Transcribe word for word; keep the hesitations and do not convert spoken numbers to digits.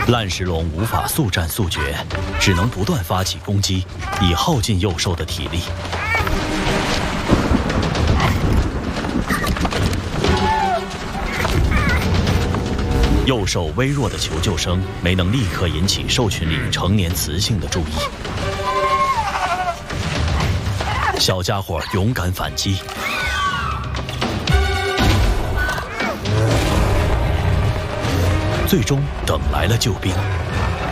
烂石龙无法速战速决，只能不断发起攻击，以耗尽幼兽的体力。幼兽微弱的求救声没能立刻引起兽群里成年雌性的注意。小家伙勇敢反击。 最终等来了救兵。